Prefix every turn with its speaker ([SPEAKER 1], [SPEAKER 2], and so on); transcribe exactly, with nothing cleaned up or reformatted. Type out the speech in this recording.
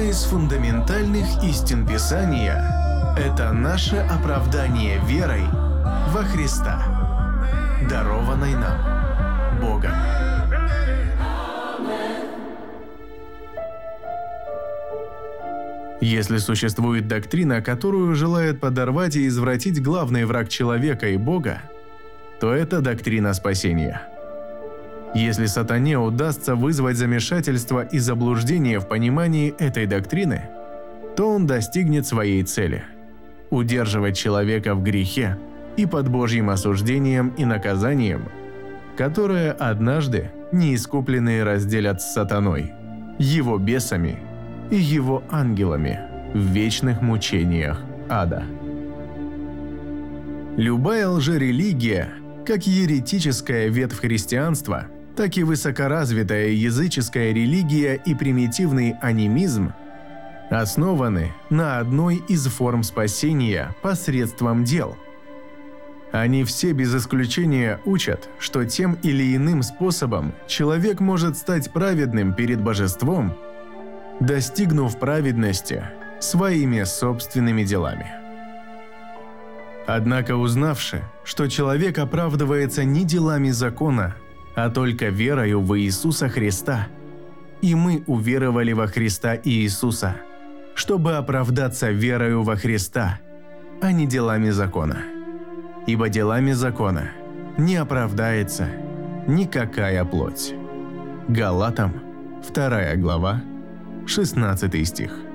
[SPEAKER 1] из фундаментальных истин Писания – это наше оправдание верой во Христа, дарованной нам Богом. Если существует доктрина, которую желает подорвать и извратить главный враг человека и Бога, то это доктрина спасения. Если сатане удастся вызвать замешательство и заблуждение в понимании этой доктрины, то он достигнет своей цели – удерживать человека в грехе и под Божьим осуждением и наказанием, которое однажды неискупленные разделят с сатаной, его бесами и его ангелами в вечных мучениях ада. Любая лжерелигия, как еретическая ветвь христианства, так и высокоразвитая языческая религия и примитивный анимизм основаны на одной из форм спасения посредством дел. Они все без исключения учат, что тем или иным способом человек может стать праведным перед божеством, достигнув праведности своими собственными делами. Однако, узнавши, что человек оправдывается не делами закона, а только верою во Иисуса Христа, и мы уверовали во Христа Иисуса, чтобы оправдаться верою во Христа, а не делами закона. Ибо делами закона не оправдается никакая плоть. Галатам, вторая глава, шестнадцатый стих.